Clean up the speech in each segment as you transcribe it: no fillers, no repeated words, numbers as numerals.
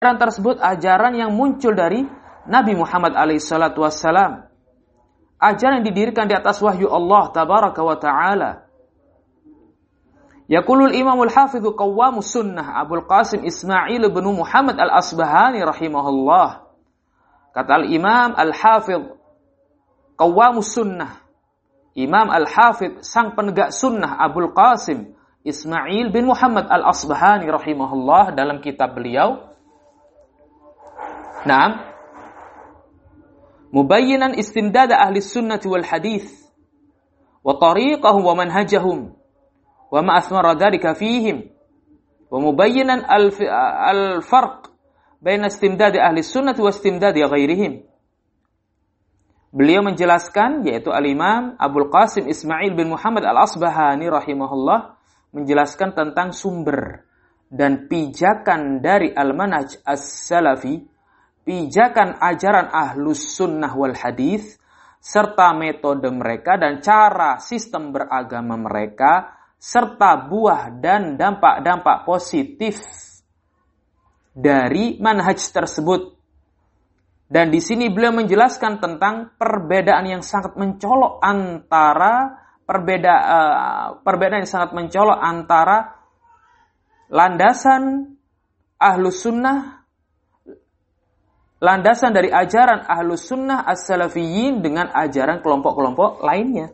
ajaran tersebut ajaran yang muncul dari Nabi Muhammad alaihissalatu wassalam. Ajaran yang didirikan di atas wahyu Allah tabaraka wa ta'ala. Yaqulul Imamul Hafidhu Qawwamus Sunnah Abul Qasim Ismail bin Muhammad Al-Asbahani rahimahullah. Kata Al-Imam Al-Hafidh Qawwamus Sunnah, Imam Al-Hafidh sang penegak sunnah Abul Qasim Ismail bin Muhammad Al-Asbahani rahimahullah dalam kitab beliau. Naam, mubayyinan istimdad ahli sunnati wal hadith wa tariqahum wa manhajahum wa ma athmara dhalika fihim wa mubayyinan al-farq baina istimdad ahli sunnati wa istimdad ghairihim. Beliau menjelaskan, yaitu Al-Imam Abul Qasim Ismail bin Muhammad Al-Asbahani rahimahullah, menjelaskan tentang sumber dan pijakan dari al-manhaj as-salafi, pijakan ajaran ahlus sunnah wal hadith, serta metode mereka dan cara sistem beragama mereka, serta buah dan dampak-dampak positif dari manhaj tersebut. Dan di sini beliau menjelaskan tentang perbedaan yang sangat mencolok antara perbedaan yang sangat mencolok antara landasan ahlus sunnah, landasan dari ajaran ahlus sunnah as-salafiyyin dengan ajaran kelompok-kelompok lainnya.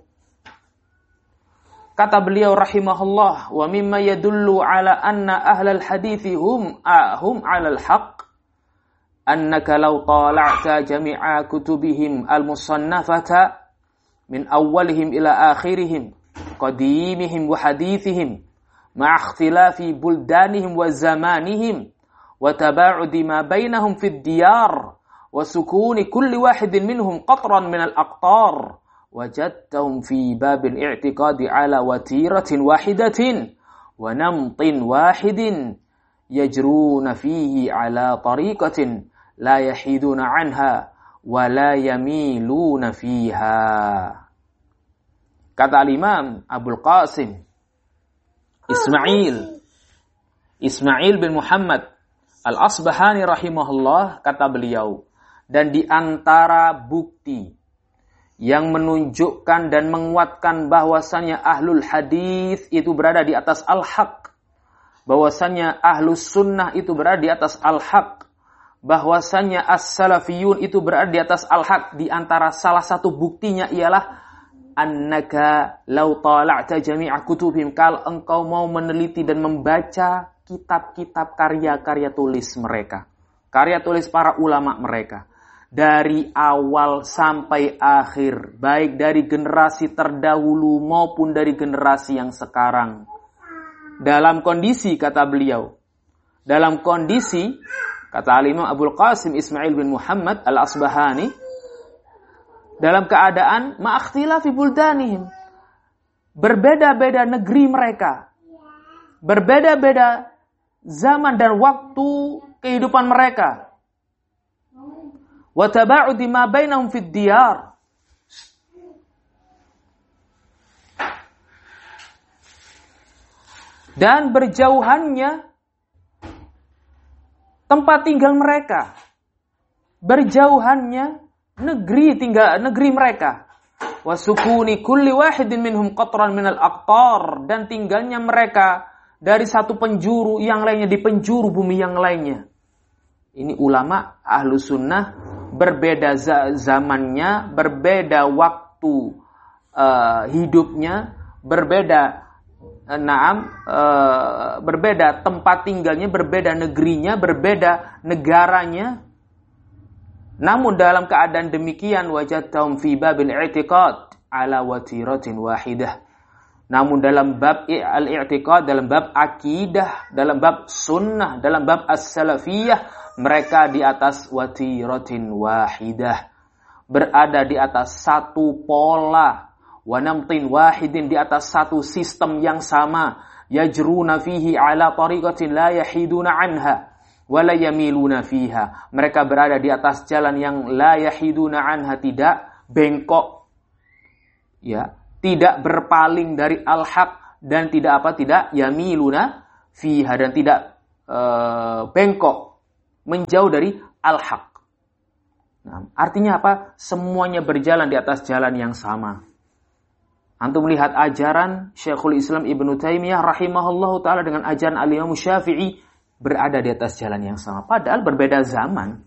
Kata beliau rahimahullah, wa mimma yadullu ala anna ahlal hadithi hum 'alal haqq annaka law tala'ta jami'a kutubihim al-musannafata min awwalihim ila akhirihim qadimihim wa hadithihim ma'a ikhtilafi buldanihim wa zamanihim wa taba'udi ma bainahum fid diyar wa sukuni kulli wahidin minhum qatran min al-aqtar wajadtahum fi babil i'tiqadi ala watiratin wahidatin wa namtin wahidin yajruna fihi ala tariqatin la yahiduna anha wa la yamiluna fiha. Kata Al-Imam Abul Qasim Ismail bin Muhammad Al-Asbahani rahimahullah, kata beliau, dan di antara bukti yang menunjukkan dan menguatkan bahwasannya ahlul hadis itu berada di atas al-haq, bahwasannya ahlus sunnah itu berada di atas al-haq, bahwasannya as-salafiyun itu berada di atas al-haq, di antara salah satu buktinya ialah annaka law tala'ta jami'a kutubihim, kalau engkau mau meneliti dan membaca kitab-kitab karya-karya tulis mereka, karya tulis para ulama mereka, dari awal sampai akhir, baik dari generasi terdahulu maupun dari generasi yang sekarang, dalam kondisi, kata beliau, dalam kondisi, kata Al-Imam Abul Qasim Ismail bin Muhammad Al-Asbahani, dalam keadaan ma'akhtilafi buldanihim, berbeda-beda negeri mereka, berbeda-beda zaman dan waktu kehidupan mereka, wa taba'udi ma bainahum fid diyar, dan berjauhannya tempat tinggal mereka, berjauhannya negeri mereka, wa sukuni kulli wahidin minhum qatran minal aqtar, dan tinggalnya mereka dari satu penjuru yang lainnya, di penjuru bumi yang lainnya. Ini ulama ahlu sunnah, berbeda zamannya, berbeda waktu hidupnya, berbeda tempat tinggalnya, berbeda negerinya, berbeda negaranya. Namun dalam keadaan demikian, wajadtahum fi babil i'tiqad ala watiratin wahidah. Namun dalam bab al-i'tiqad, dalam bab akidah, dalam bab sunnah, dalam bab as-salafiyah, mereka di atas watiratin wahidah, berada di atas satu pola, wa namtin wahidin, di atas satu sistem yang sama, yajruna fihi ala tariqatin la yahiduna anha wa la yamiluna fiha, mereka berada di atas jalan yang la yahiduna anha, tidak bengkok, ya, tidak berpaling dari al-haq, dan tidak yamiluna fiha, dan tidak bengkok menjauh dari al-haq. Nah, artinya apa? Semuanya berjalan di atas jalan yang sama. Antum melihat ajaran Syekhul Islam Ibnu Taimiyah rahimahullahu taala dengan ajaran Al-Imam Syafi'i berada di atas jalan yang sama. Padahal berbeda zaman.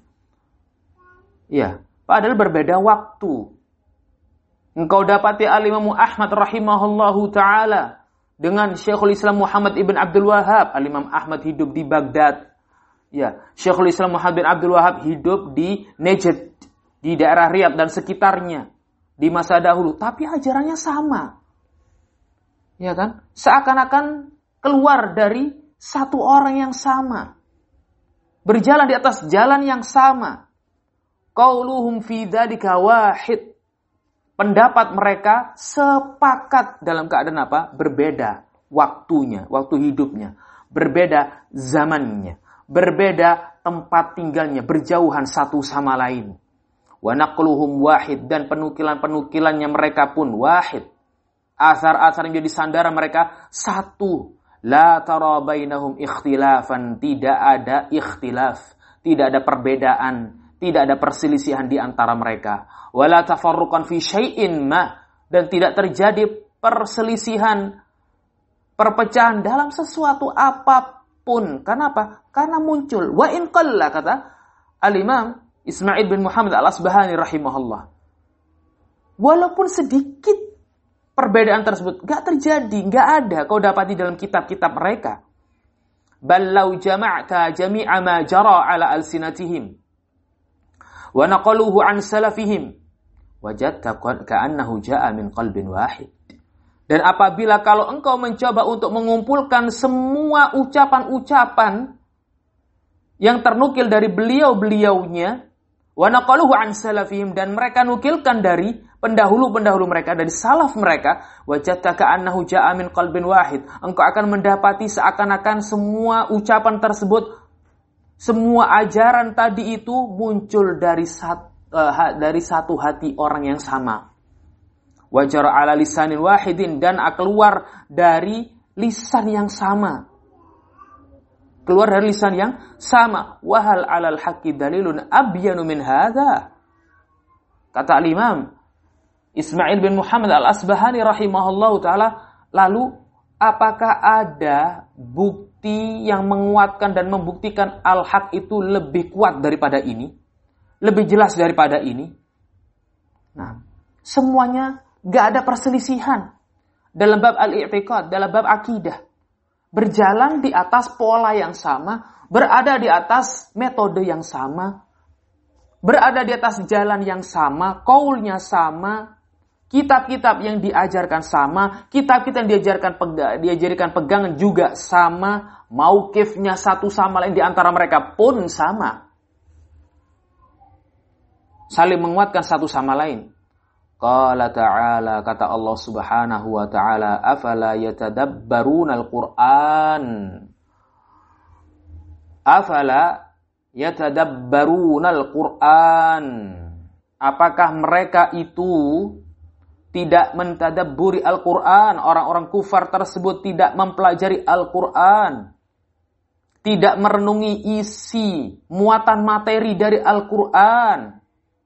Ya, padahal berbeda waktu. Engkau dapati Al-Imam Ahmad rahimahullahu taala dengan Syekhul Islam Muhammad ibn Abdul Wahhab. Al-Imam Ahmad hidup di Baghdad. Ya, Syekhul Islam Muhammad bin Abdul Wahhab hidup di Najd, di daerah Riyadh dan sekitarnya di masa dahulu, tapi ajarannya sama. Ya kan? Seakan-akan keluar dari satu orang yang sama. Berjalan di atas jalan yang sama. Qauluhum fi dzalika wahid. Pendapat mereka sepakat dalam keadaan apa? Berbeda waktunya, waktu hidupnya, berbeda zamannya, berbeda tempat tinggalnya, berjauhan satu sama lain. Wa naqluhum wahid, dan penukilan-penukilannya mereka pun wahid. Asar-asar yang jadi sandaran mereka satu. La tara bainahum ikhtilafan, tidak ada ikhtilaf, tidak ada perbedaan, tidak ada perselisihan di antara mereka. Wala tafarruqan fi syai'in ma, dan tidak terjadi perselisihan, perpecahan dalam sesuatu apapun. Kenapa? Karena muncul. Wa in qalla, kata Al-Imam Ismail bin Muhammad Al-Asbahani rahimahullah. Walaupun sedikit perbedaan tersebut gak terjadi, gak ada kau dapati dalam kitab-kitab mereka. Bal law jama'ta jami'a ma jara ala alsinatihim wa naqaluhu an salafihim wajadta ka'annahu ja'a min qalbin wahid. Dan apabila kalau engkau mencoba untuk mengumpulkan semua ucapan-ucapan yang ternukil dari beliau-beliaunya, wa naqaluhu an salafihim, dan mereka nukilkan dari pendahulu-pendahulu mereka, dari salaf mereka, wajadta ka'annahu ja'a min qalbin wahid, engkau akan mendapati seakan-akan semua ucapan tersebut, semua ajaran tadi itu muncul dari satu hati orang yang sama. Wajara ala lisanin wahidin, dan keluar dari lisan yang sama. Keluar dari lisan yang sama. Wahal alal haqqi dalilun abyanu min hadza. Kata Al-Imam Ismail bin Muhammad Al-Asbahani rahimahullahu ta'ala, lalu apakah ada bukti yang menguatkan dan membuktikan al-haq itu lebih kuat daripada ini? Lebih jelas daripada ini? Nah, semuanya gak ada perselisihan dalam bab al-i'tiqad, dalam bab akidah. Berjalan di atas pola yang sama, berada di atas metode yang sama, berada di atas jalan yang sama, qaulnya sama, kitab-kitab yang diajarkan sama, kitab-kitab yang diajarkan pegangan juga sama, mauqifnya satu sama lain di antara mereka pun sama. Saling menguatkan satu sama lain. Qala ta'ala, kata Allah subhanahu wa ta'ala, afala yatadabbaruna al-Qur'an. Afala yatadabbaruna al-Qur'an. Apakah mereka itu tidak mentadabburi Al-Qur'an? Orang-orang kufar tersebut tidak mempelajari Al-Qur'an, tidak merenungi isi, muatan materi dari Al-Qur'an.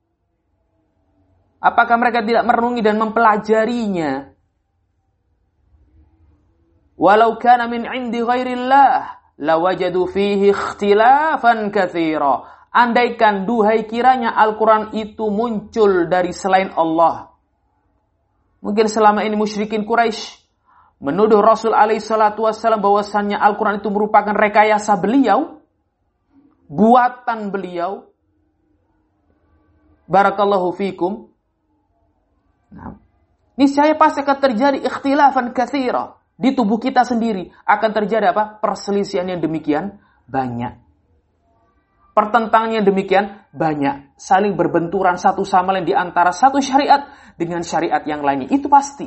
Apakah mereka tidak merenungi dan mempelajarinya? Walau kana min 'indi ghairillah lawajadu fihi ikhtilafan katsira. Andaikan, duhai kiranya Al-Quran itu muncul dari selain Allah. Mungkin selama ini musyrikin Quraisy menuduh Rasul alaihi salatu wassalam bahwasannya Al-Quran itu merupakan rekayasa beliau, buatan beliau. Barakallahu fikum. Nah, niscaya pasti akan terjadi ikhtilafan katsira. Di tubuh kita sendiri akan terjadi apa? Perselisihan yang demikian banyak. Pertentangan yang demikian banyak. Saling berbenturan satu sama lain di antara satu syariat dengan syariat yang lainnya. Itu pasti.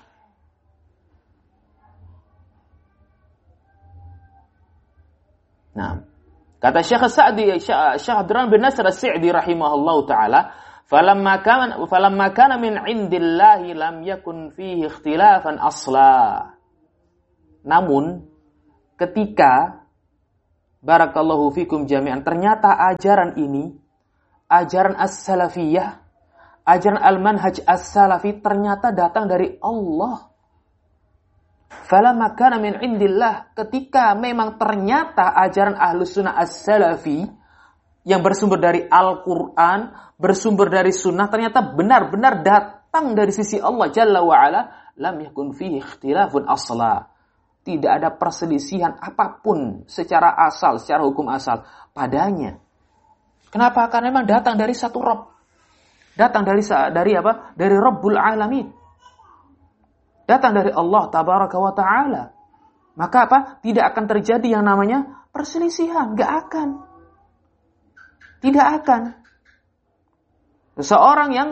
Nah, kata Syekh Sa'di, Syekh Abdurrahman bin Nasr As-Sa'di rahimahullahu taala, falamma kana min 'indillahi lam yakun fihi ikhtilafan asla. Namun ketika barakallahu fikum jami'an, ternyata ajaran ini, ajaran as-salafiyah, ajaran al-manhaj as-salafi ternyata datang dari Allah. Falamma kana min indillah, ketika memang ternyata ajaran ahlus sunnah as-salafi yang bersumber dari Al-Quran, bersumber dari sunnah, ternyata benar-benar datang dari sisi Allah Jalla wa'ala, lam yakun fihi ikhtilafun asla. Tidak ada perselisihan apapun secara asal, secara hukum asal padanya. Kenapa? Karena memang datang dari satu Rabb. Datang dari apa? Dari Rabbul Alamin. Datang dari Allah Tabaraka wa Ta'ala. Maka apa? Tidak akan terjadi yang namanya perselisihan. Gak akan. Tidak akan. Seseorang yang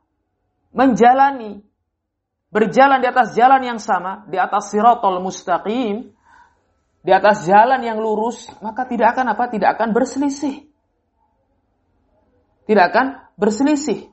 berjalan di atas jalan yang sama, di atas siratal mustaqim, di atas jalan yang lurus, maka tidak akan apa? Tidak akan berselisih. Tidak akan berselisih.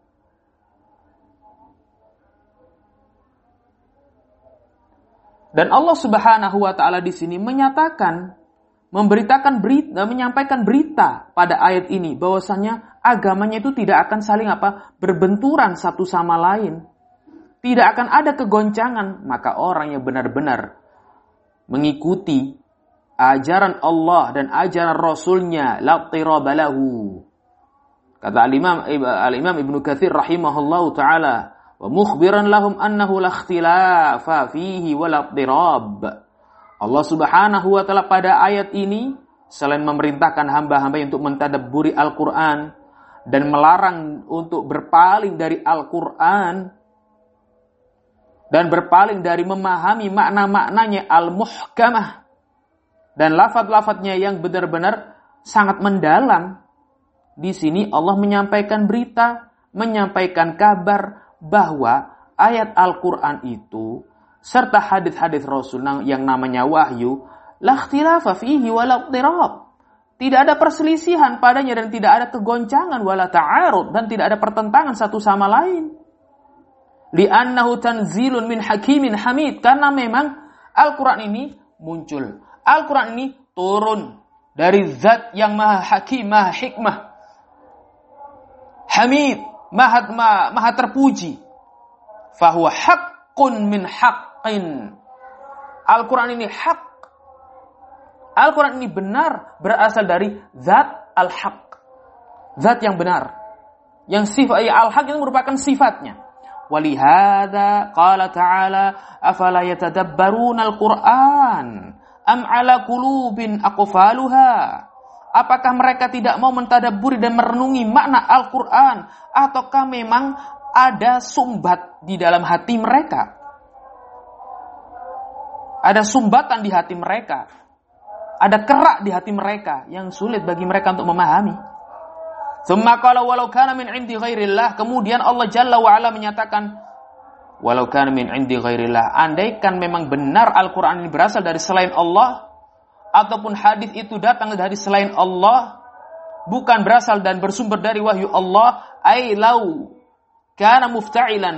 Dan Allah Subhanahu wa taala di sini menyatakan, menyampaikan berita pada ayat ini bahwasanya agamanya itu tidak akan saling berbenturan satu sama lain. Tidak akan ada kegoncangan. Maka orang yang benar-benar mengikuti ajaran Allah dan ajaran Rasulnya, la tiraba lahu. Kata Al-Imam Ibnu Katsir rahimahullahu taala, wa mukhbiran lahum annahu la ikhtilafa fihi wa la tirab. Allah Subhanahu wa taala pada ayat ini selain memerintahkan hamba-hamba untuk mentadabburi Al-Qur'an dan melarang untuk berpaling dari Al-Qur'an dan berpaling dari memahami makna-maknanya al-muhkamah dan lafaz-lafaznya yang benar-benar sangat mendalam. Di sini Allah menyampaikan berita, menyampaikan kabar bahwa ayat Al-Qur'an itu serta hadis-hadis Rasul yang namanya wahyu, la ikhtilafa fihi wa la ikhtirab. Tidak ada perselisihan padanya dan tidak ada kegoncangan wala ta'arud dan tidak ada pertentangan satu sama lain. Li'annahu tanzilun min hakimin hamid, karena memang Al-Quran ini muncul. Al-Quran ini turun dari zat yang maha hakim, maha hikmah. Hamid, maha terpuji. Fahuwa haqqun min haqqin. Al-Quran ini hak. Al-Quran ini benar, berasal dari zat al-haq. Zat yang benar. Yang sifat al-haq itu merupakan sifatnya. Walihada qala ta'ala afala yatadabbaruna al-Qur'an am ala qulubin aqfaluha. Apakah mereka tidak mau mentadabburi dan merenungi makna Al-Qur'an ataukah memang ada sumbat di dalam hati mereka? Ada sumbatan di hati mereka. Ada kerak di hati mereka yang sulit bagi mereka untuk memahami. Tsumma qala walau kana min 'indi ghairillah. Kemudian Allah Jalla wa Ala menyatakan walau kana min 'indi ghairillah. Andaikan memang benar Al-Qur'an ini berasal dari selain Allah ataupun hadis itu datang dari selain Allah, bukan berasal dan bersumber dari wahyu Allah, ai lau kana mufta'ilan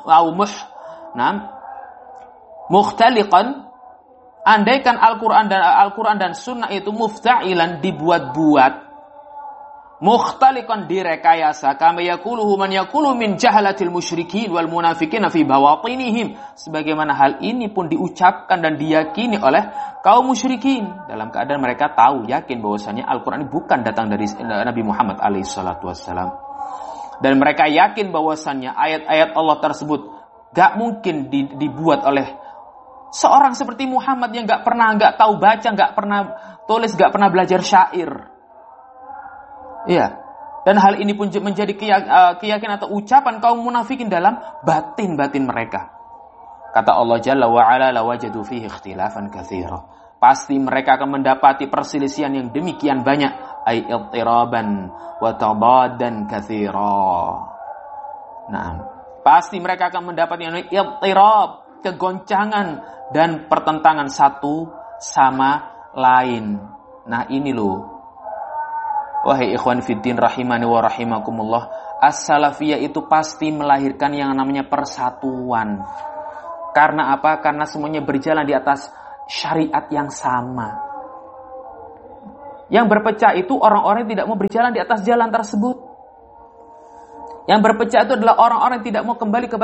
mukhtaliqan. Andaikan Al-Qur'an dan sunnah itu mufta'ilan, dibuat-buat, mukhtaliqan, direkayasa, kama yaquluhu man yaqulu min jahalatil musyrikin wal munafiqin fi bawatinihim, sebagaimana hal ini pun diucapkan dan diyakini oleh kaum musyrikin dalam keadaan mereka tahu, yakin bahwasanya Al-Qur'an ini bukan datang dari Nabi Muhammad alaihi salatu wassalam, dan mereka yakin bahwasanya ayat-ayat Allah tersebut gak mungkin dibuat oleh seorang seperti Muhammad yang gak tahu baca, gak pernah tulis, gak pernah belajar syair. Iya, dan hal ini pun menjadi keyakinan atau ucapan kaum munafikin dalam batin-batin mereka. Kata Allah Jalla wa Ala, la wajadu fihi ikhtilafan katsira. Pasti mereka akan mendapati perselisihan yang demikian banyak, ay ittiraban wa tabadan katsira. Nah, pasti mereka akan mendapati yang ittirab, kegoncangan dan pertentangan satu sama lain. Nah, ini loh. Wahai ikhwan fiddin rahimani wa rahimakumullah, as-salafiyah itu pasti melahirkan yang namanya persatuan. Karena apa? Karena semuanya berjalan di atas syariat yang sama. Yang berpecah itu orang-orang yang tidak mau berjalan di atas jalan tersebut. Yang berpecah itu adalah orang-orang yang tidak mau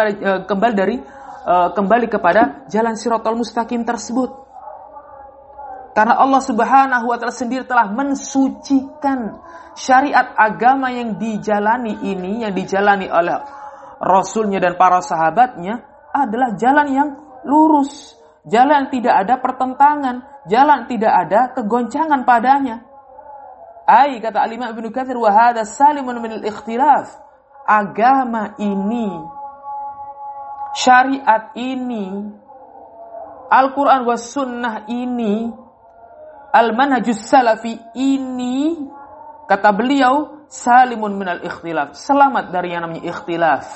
kembali kepada jalan Shiratal Mustaqim tersebut. Karena Allah Subhanahu wa taala sendiri telah mensucikan syariat agama yang dijalani ini, yang dijalani oleh Rasulnya dan para sahabatnya adalah jalan yang lurus, jalan yang tidak ada pertentangan, jalan yang tidak ada kegoncangan padanya. Kata Al-Imam Ibnu Katsir, wa hadza salimun minal ikhtilaf. Agama ini, syariat ini, Al-Quran was sunnah ini, al-manhajus salafi ini, kata beliau, salimun minal ikhtilaf, selamat dari yang namanya ikhtilaf.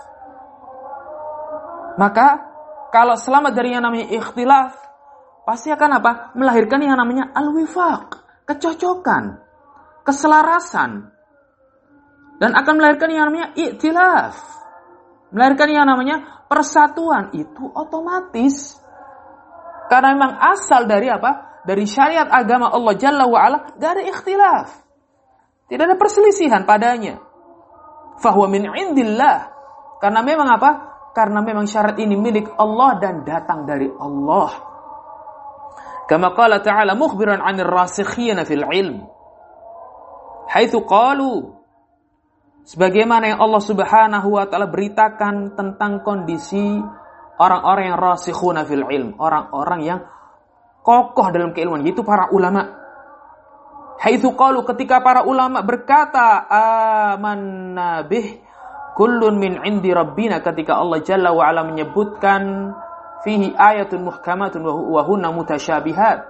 Maka kalau selamat dari yang namanya ikhtilaf, pasti akan apa? Melahirkan yang namanya al-wifaq, kecocokan, keselarasan, dan akan melahirkan yang namanya i'tilaf, melahirkan yang namanya persatuan. Itu otomatis, karena memang asal dari apa? Dari syariat agama Allah Jalla wa'ala, gak ada ikhtilaf, tidak ada perselisihan padanya. Fahuwa min indillah, karena memang apa? Karena memang syariat ini milik Allah dan datang dari Allah. Kama qala ta'ala mukhbiran 'anil rasikhina fil ilm, haitsu qalu, sebagaimana yang Allah Subhanahu wa taala beritakan tentang kondisi orang-orang yang rasikhuna fil ilm, orang-orang yang kokoh dalam keilmuan, yaitu para ulama. Haitsu qalu, ketika para ulama berkata, amanna bih kullun min indi rabbina, ketika Allah Jalla wa ala menyebutkan fihi ayatun muhkamatun wa hunna mutasyabihat.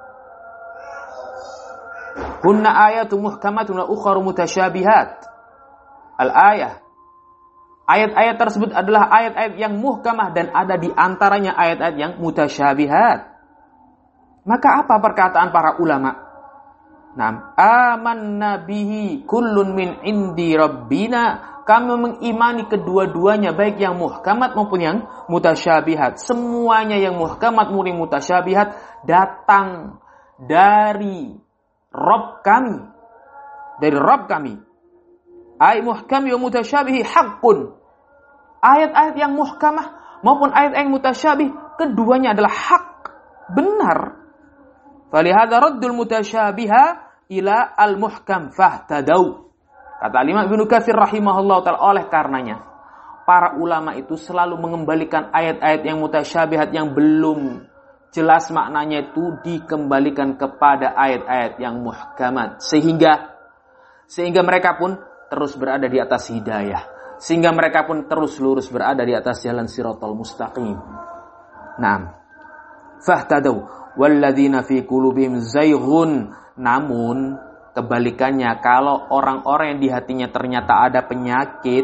Hunna ayatun muhkamatun wa ukharu mutasyabihat. Al-ayah. Ayat-ayat tersebut adalah ayat-ayat yang muhkamah dan ada di antaranya ayat-ayat yang mutasyabihat. Maka apa perkataan para ulama? Naam, amanna bihi kullun min indi rabbina. Kami mengimani kedua-duanya, baik yang muhkamat maupun yang mutasyabihat. Semuanya yang muhkamat maupun mutasyabihat datang dari Rabb kami. Dari Rabb kami. Ayat muhkami wa mutasyabihi haqqun. Ayat-ayat yang muhkamah maupun ayat-ayat yang mutasyabih, keduanya adalah hak, benar. Falihadza raddul mutasyabiha ila al-muhkam fahtadau. Kata Imam Ibnu Katsir rahimahullah ta'ala, oleh karenanya para ulama itu selalu mengembalikan ayat-ayat yang mutasyabihat yang belum jelas maknanya itu dikembalikan kepada ayat-ayat yang muhkamat, sehingga mereka pun terus berada di atas hidayah, sehingga mereka pun terus lurus berada di atas jalan Shiratal Mustaqim. Naam. Fahtadau walladzina fi qulubihim zayghun. Namun kebalikannya, kalau orang-orang yang di hatinya ternyata ada penyakit,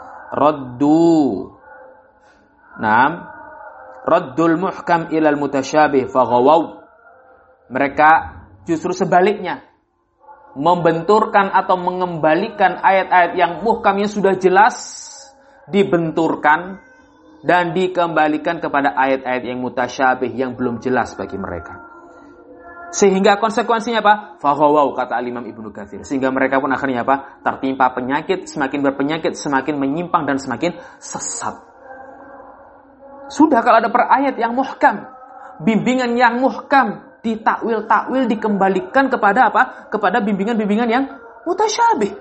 raddul muhkam ilal mutasyabih faghawaw. Mereka justru sebaliknya, membenturkan atau mengembalikan ayat-ayat yang muhkamnya sudah jelas, dibenturkan dan dikembalikan kepada ayat-ayat yang mutasyabih yang belum jelas bagi mereka. Sehingga konsekuensinya apa? Faghawaw, kata Al-Imam Ibnu Katsir. Sehingga mereka pun akhirnya apa? Tertimpa penyakit, semakin berpenyakit, semakin menyimpang dan semakin sesat. Sudah kalau ada perayat yang muhkam, bimbingan yang muhkam, ditakwil-takwil, dikembalikan kepada apa? Kepada bimbingan-bimbingan yang mutasyabih.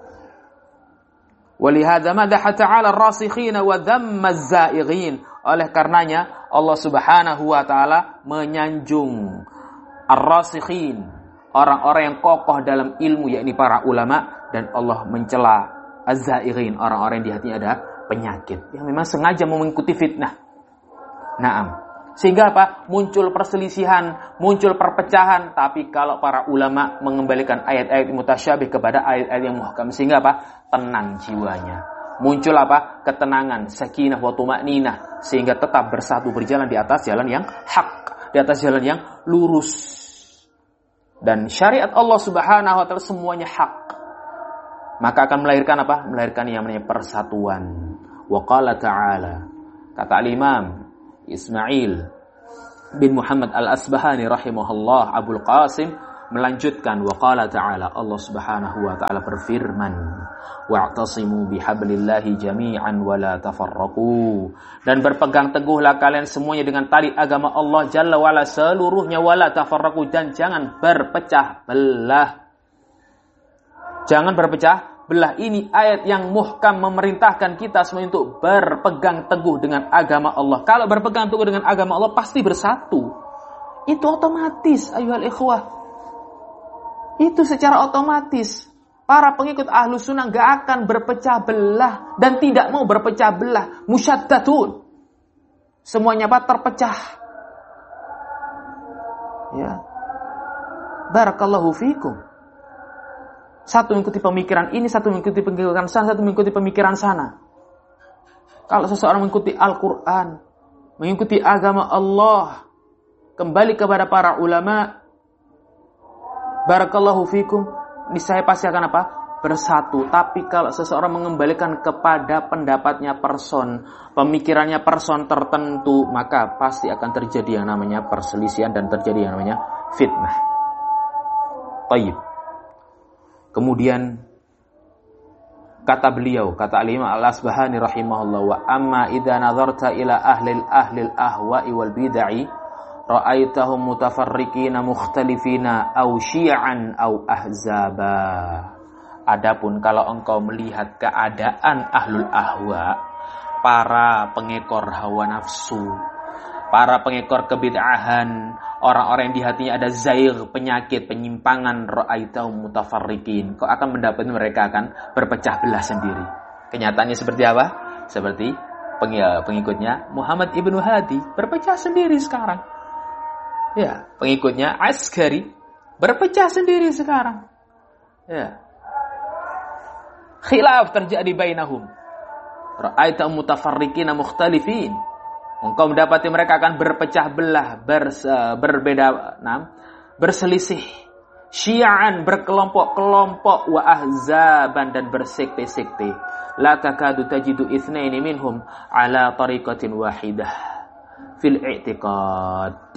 Walihadza madaha ta'ala ar-rasikhina wa dhamma az-zaighin. Oleh karenanya Allah Subhanahu wa taala menyanjung ar-rasikhin, orang-orang yang kokoh dalam ilmu, yakni para ulama, dan Allah mencela az-zaighin, orang-orang yang di hatinya ada penyakit, yang memang sengaja mau mengikuti fitnah. Naam. Sehingga apa? Muncul perselisihan, muncul perpecahan. Tapi kalau para ulama mengembalikan ayat-ayat mutasyabih kepada ayat-ayat yang muhkam, sehingga apa? Tenang jiwanya. Muncul apa? Ketenangan, sakinah wa tuma'ninah, sehingga tetap bersatu berjalan di atas jalan yang hak, di atas jalan yang lurus. Dan syariat Allah Subhanahu wa taala semuanya hak. Maka akan melahirkan apa? Melahirkan yang namanya persatuan. Wa qala ta'ala, kata al-Imam Ismail bin Muhammad al-Asbahani rahimahullah, Abul Qasim, melanjutkan, wa qala ta'ala, Allah Subhanahu wa ta'ala berfirman, wa'tasimu bihablillahi jami'an wa la tafarraqu, dan berpegang teguhlah kalian semuanya dengan tali agama Allah Jalla wa ala seluruhnya, wa la tafarraqu, dan jangan berpecah belah. Jangan berpecah belah. Ini ayat yang muhkam memerintahkan kita semua untuk berpegang teguh dengan agama Allah. Kalau berpegang teguh dengan agama Allah pasti bersatu. Itu otomatis, ayuhal ikhwah. Itu secara otomatis. Para pengikut Ahlus Sunnah gak akan berpecah belah dan tidak mau berpecah belah. Musyaddatun. Semuanya terpecah. Ya. Barakallahu fikum. Satu mengikuti pemikiran ini, satu mengikuti pemikiran sana, satu mengikuti pemikiran sana. Kalau seseorang mengikuti Al-Quran, mengikuti agama Allah, kembali kepada para ulama, barakallahu fikum, niscaya pasti akan apa? Bersatu. Tapi kalau seseorang mengembalikan kepada pendapatnya person, pemikirannya person tertentu, maka pasti akan terjadi yang namanya perselisihan dan terjadi yang namanya fitnah. Tayyib. Kemudian kata beliau, kata Al-Imam Al-Asbahani rahimahullah, wa amma idza nazarta ila ahli ahwa'i wal bid'ah ra'aitahum mutafarriqina mukhtalifina aw syi'an aw ahzaba. Adapun kalau engkau melihat keadaan ahlul ahwa, para pengekor hawa nafsu, para pengekor kebid'ahan, orang-orang yang di hatinya ada zair, penyakit, penyimpangan, ra'aitahum mutafarriqin, kau akan mendapati mereka akan berpecah belah sendiri. Kenyataannya seperti apa? Seperti pengikutnya Muhammad ibnu Hadi berpecah sendiri sekarang. Ya, pengikutnya Askari berpecah sendiri sekarang. Ya. Khilaf terjadi bainahum. Ra'aitahum mutafarriqina mukhtalifin. Engkau mendapati mereka akan berpecah belah, berselisih. Syi'an, berkelompok-kelompok, wa ahzaban, dan bersekte-sekte. La takadu tajidu itsnaini minhum ala tariqatin wahidah fil i'tiqad.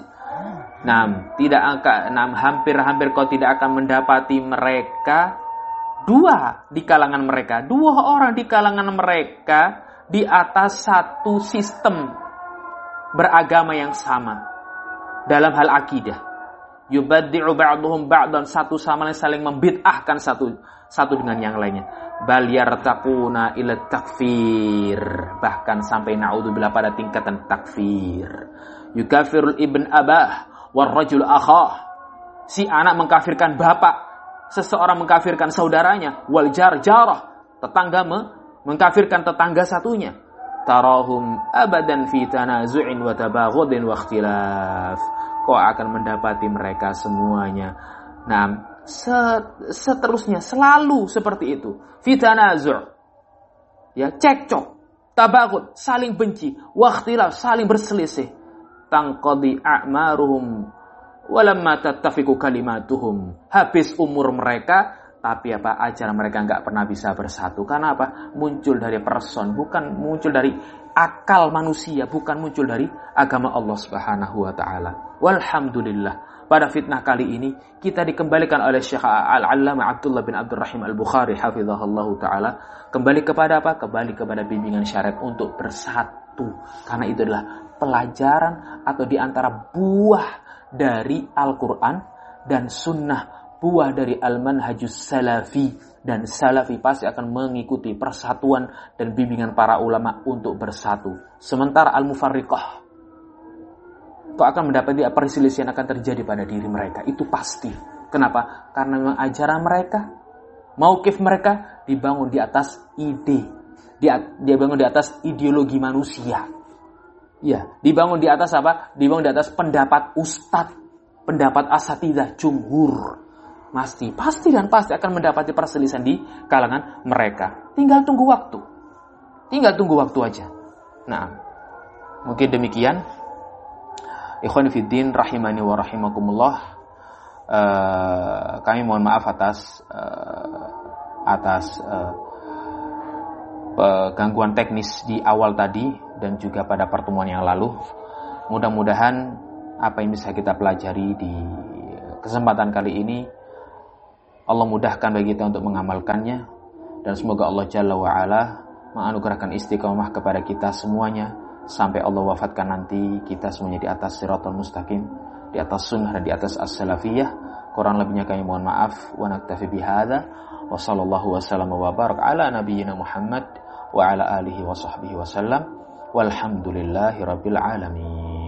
Hampir-hampir kau tidak akan mendapati mereka dua orang di kalangan mereka di atas satu sistem beragama yang sama dalam hal akidah. Yubaddi'u ba'duhum ba'dan, satu sama lain saling membid'ahkan satu dengan yang lainnya. Bal yartaquna ila takfir, bahkan sampai naudzubillah pada tingkatan takfir. Yukafirul ibn abah war rajul akhah, si anak mengkafirkan bapak, seseorang mengkafirkan saudaranya, wal jar jarah, tetangga mengkafirkan tetangga satunya. Tarahum abadan fi tanazu'in wa tabaghudin wa ikhtilaf. Kau akan mendapati mereka semuanya, seterusnya selalu seperti itu. Fi tanazu', ya, cekcok, tabaghud, saling benci, wa ikhtilaf, saling berselisih. Tangqadi a'maruhum walamma tattafiqu kalimatuhum. Habis umur mereka, tapi ajaran mereka enggak pernah bisa bersatu. Karena apa? Muncul dari person, bukan muncul dari akal manusia, bukan muncul dari agama Allah Subhanahu wa taala. Walhamdulillah, pada fitnah kali ini kita dikembalikan oleh Syekh Al-Allamah Abdullah bin Abdurrahim Al-Bukhari hafizahullahu taala kembali kepada apa? Kembali kepada bimbingan syariat untuk bersatu. Karena itu adalah pelajaran atau diantara buah dari Al-Quran dan Sunnah, buah dari Al-Manhajus Salafi, dan Salafi pasti akan mengikuti persatuan dan bimbingan para ulama untuk bersatu. Sementara Al-Mufarriqah, kau akan mendapati perselisihan akan terjadi pada diri mereka, itu pasti. Kenapa? Karena memang ajaran mereka, mauqif mereka dibangun di atas ide, dia bangun di atas ideologi manusia. Ya, dibangun di atas apa? Dibangun di atas pendapat ustadz, pendapat asatidzah, jumhur. Pasti akan mendapati perselisihan di kalangan mereka. Tinggal tunggu waktu aja. Nah, mungkin demikian. Ikhwan fiddin rahimani wa rahimakumullah. Kami mohon maaf atas gangguan teknis di awal tadi dan juga pada pertemuan yang lalu. Mudah-mudahan apa yang bisa kita pelajari di kesempatan kali ini Allah mudahkan bagi kita untuk mengamalkannya, dan semoga Allah Jalla wa'ala menganugerahkan istiqomah kepada kita semuanya sampai Allah wafatkan nanti kita semuanya di atas siratal mustaqim, di atas sunnah dan di atas as-salafiyah. Kurang lebihnya kami mohon maaf. Wa naktafi bihadza wa sallallahu wasallam wa barak ala nabiyyina Muhammad wa ala alihi wa sahbihi wasallam walhamdulillahi rabbil alamin.